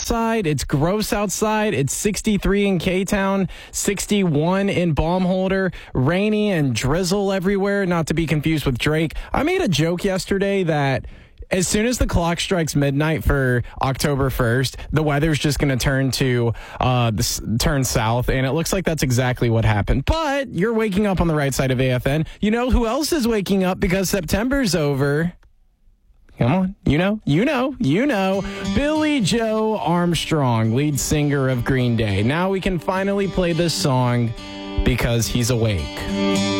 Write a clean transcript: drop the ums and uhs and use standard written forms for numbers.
outside. It's gross outside. It's 63 in K-Town, 61 in Baumholder, rainy and drizzle everywhere, not to be confused with Drake. I made a joke yesterday that as soon as the clock strikes midnight for October 1st, the weather's just going to turn south, and it looks like that's exactly what happened. But you're waking up on the right side of AFN. You know who else is waking up because September's over? Come on. You know. Billy Joe Armstrong, lead singer of Green Day. Now we can finally play this song because he's awake.